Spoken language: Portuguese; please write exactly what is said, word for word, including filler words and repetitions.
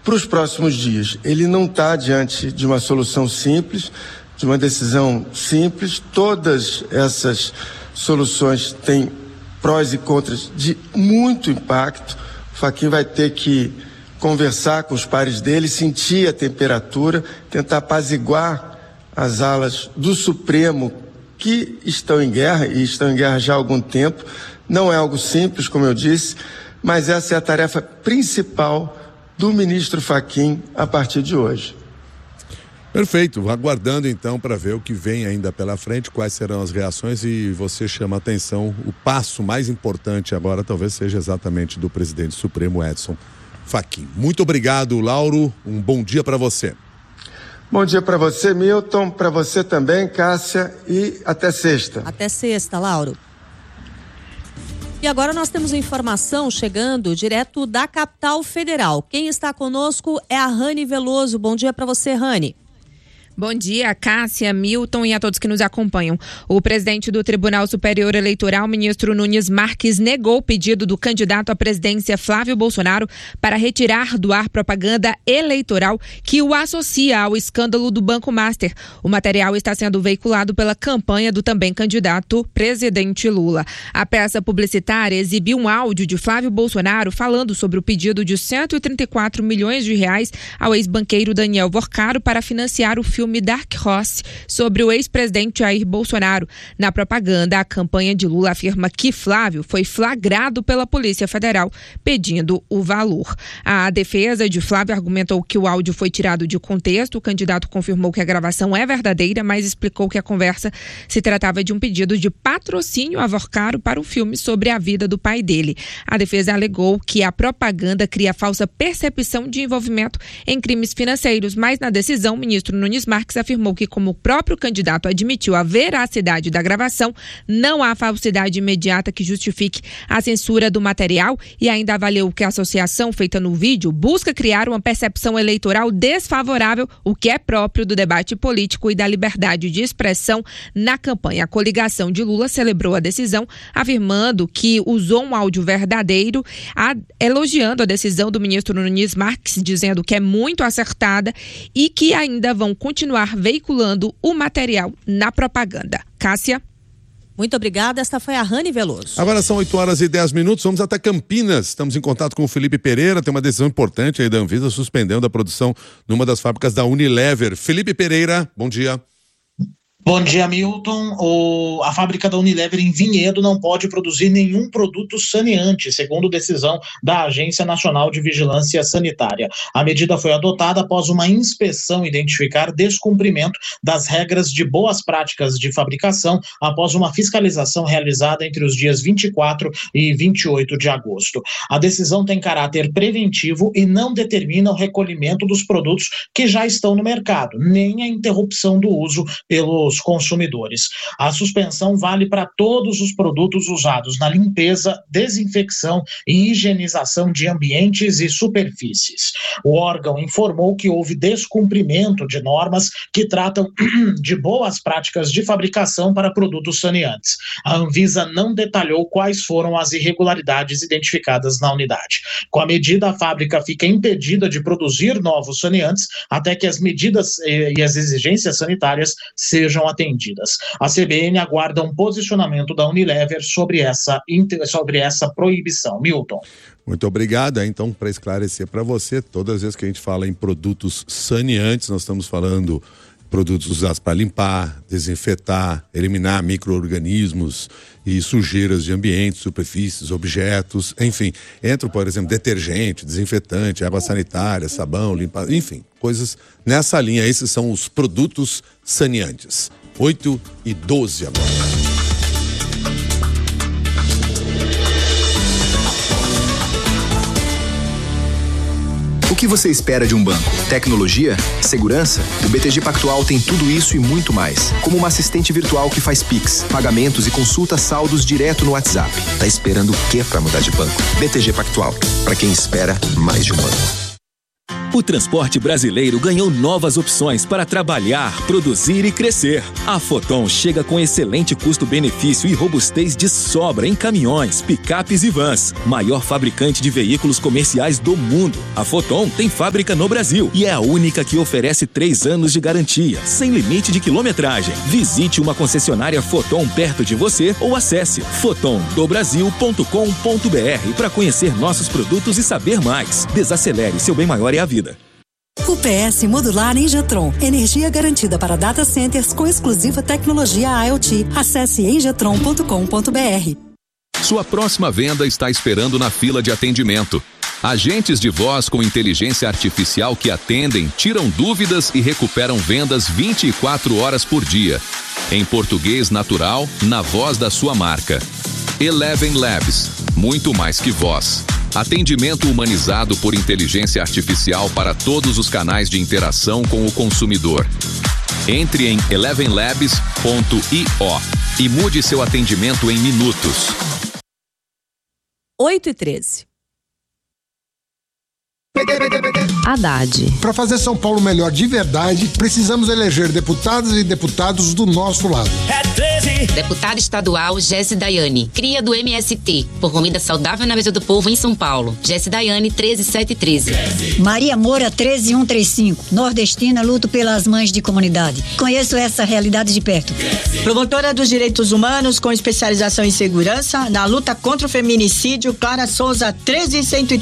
para os próximos dias. Ele não está diante de uma solução simples, de uma decisão simples. Todas essas soluções têm prós e contras de muito impacto. O Fachin vai ter que conversar com os pares dele, sentir a temperatura, tentar apaziguar as alas do Supremo que estão em guerra, e estão em guerra já há algum tempo. Não é algo simples, como eu disse, mas essa é a tarefa principal do ministro Fachin a partir de hoje. Perfeito, aguardando então para ver o que vem ainda pela frente, quais serão as reações, e você chama a atenção, o passo mais importante agora talvez seja exatamente do presidente Supremo Edson Fachin. Muito obrigado, Lauro, um bom dia para você. Bom dia para você, Milton, para você também, Cássia, e até sexta. Até sexta, Lauro. E agora nós temos informação chegando direto da capital federal. Quem está conosco é a Rani Veloso. Bom dia para você, Rani. Bom dia, Cássia, Milton e a todos que nos acompanham. O presidente do Tribunal Superior Eleitoral, ministro Nunes Marques, negou o pedido do candidato à presidência Flávio Bolsonaro para retirar do ar propaganda eleitoral que o associa ao escândalo do Banco Master. O material está sendo veiculado pela campanha do também candidato presidente Lula. A peça publicitária exibiu um áudio de Flávio Bolsonaro falando sobre o pedido de cento e trinta e quatro milhões de reais ao ex-banqueiro Daniel Vorcaro para financiar o filme filme Dark Horse sobre o ex-presidente Jair Bolsonaro. Na propaganda, a campanha de Lula afirma que Flávio foi flagrado pela Polícia Federal pedindo o valor. A defesa de Flávio argumentou que o áudio foi tirado de contexto. O candidato confirmou que a gravação é verdadeira, mas explicou que a conversa se tratava de um pedido de patrocínio a Vorcaro para um filme sobre a vida do pai dele. A defesa alegou que a propaganda cria falsa percepção de envolvimento em crimes financeiros, mas na decisão, o ministro Nunes Marques afirmou que, como o próprio candidato admitiu a veracidade da gravação, não há falsidade imediata que justifique a censura do material, e ainda avaliou que a associação feita no vídeo busca criar uma percepção eleitoral desfavorável, o que é próprio do debate político e da liberdade de expressão na campanha. A coligação de Lula celebrou a decisão, afirmando que usou um áudio verdadeiro, a, elogiando a decisão do ministro Nunes Marques, dizendo que é muito acertada e que ainda vão continuar veiculando o material na propaganda. Cássia? Muito obrigada, esta foi a Rani Veloso. Agora são oito horas e dez minutos, vamos até Campinas. Estamos em contato com o Felipe Pereira, tem uma decisão importante aí da Anvisa suspendendo a produção numa das fábricas da Unilever. Felipe Pereira, bom dia. Bom dia, Milton. O, a fábrica da Unilever em Vinhedo não pode produzir nenhum produto saneante, segundo decisão da Agência Nacional de Vigilância Sanitária. A medida foi adotada após uma inspeção identificar descumprimento das regras de boas práticas de fabricação após uma fiscalização realizada entre os dias vinte e quatro e vinte e oito de agosto. A decisão tem caráter preventivo e não determina o recolhimento dos produtos que já estão no mercado, nem a interrupção do uso pelos consumidores. A suspensão vale para todos os produtos usados na limpeza, desinfecção e higienização de ambientes e superfícies. O órgão informou que houve descumprimento de normas que tratam de boas práticas de fabricação para produtos saneantes. A Anvisa não detalhou quais foram as irregularidades identificadas na unidade. Com a medida, a fábrica fica impedida de produzir novos saneantes até que as medidas e as exigências sanitárias sejam atendidas. A C B N aguarda um posicionamento da Unilever sobre essa, sobre essa proibição. Milton. Muito obrigado. Então, para esclarecer para você, todas as vezes que a gente fala em produtos saneantes, nós estamos falando produtos usados para limpar, desinfetar, eliminar micro-organismos e sujeiras de ambientes, superfícies, objetos, enfim. Entra, por exemplo, detergente, desinfetante, água sanitária, sabão, limpar, enfim, coisas nessa linha. Esses são os produtos saneantes. oito e doze agora. O que você espera de um banco? Tecnologia? Segurança? O B T G Pactual tem tudo isso e muito mais. Como uma assistente virtual que faz Pix, pagamentos e consulta saldos direto no WhatsApp. Tá esperando o quê para mudar de banco? B T G Pactual. Para quem espera mais de um banco. O transporte brasileiro ganhou novas opções para trabalhar, produzir e crescer. A Foton chega com excelente custo-benefício e robustez de sobra em caminhões, picapes e vans. Maior fabricante de veículos comerciais do mundo. A Foton tem fábrica no Brasil e é a única que oferece três anos de garantia, sem limite de quilometragem. Visite uma concessionária Foton perto de você ou acesse foton do brasil ponto com ponto b r para conhecer nossos produtos e saber mais. Desacelere, seu bem maior é a vida. U P S modular Engetron. Energia garantida para data centers com exclusiva tecnologia IoT. Acesse engetron ponto com ponto b r. Sua próxima venda está esperando na fila de atendimento. Agentes de voz com inteligência artificial que atendem, tiram dúvidas e recuperam vendas vinte e quatro horas por dia. Em português natural, na voz da sua marca. Eleven Labs. Muito mais que voz. Atendimento humanizado por inteligência artificial para todos os canais de interação com o consumidor. Entre em eleven labs ponto i o e mude seu atendimento em minutos. oito e treze. Haddad. Para fazer São Paulo melhor de verdade, precisamos eleger deputadas e deputados do nosso lado. É treze. Deputada estadual Jéssica Daiane, cria do M S T, por comida saudável na mesa do povo em São Paulo. Jéssica Daiane, treze sete treze. Maria Moura, treze cento e trinta e cinco. Nordestina, luto pelas mães de comunidade. Conheço essa realidade de perto. Promotora dos direitos humanos com especialização em segurança na luta contra o feminicídio, Clara Souza, treze cento e